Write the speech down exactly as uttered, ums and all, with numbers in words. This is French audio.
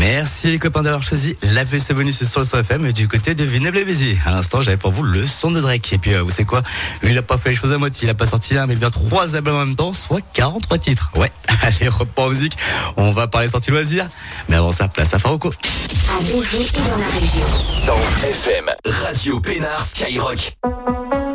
Merci les copains d'avoir choisi la P C Bonus sur le son F M du côté de Villeneuve-les-Béziers. À l'instant, j'avais pour vous le son de Drake. Et puis, euh, vous savez quoi? Lui, il a pas fait les choses à moitié. Il a pas sorti un, mais bien trois albums en même temps, soit quarante-trois titres. Ouais. Allez, repos en musique. On va parler sorties loisirs. Mais avant ça, place à Farouko. À Béziers et dans la région. cent F M, Radio Pénard Skyrock.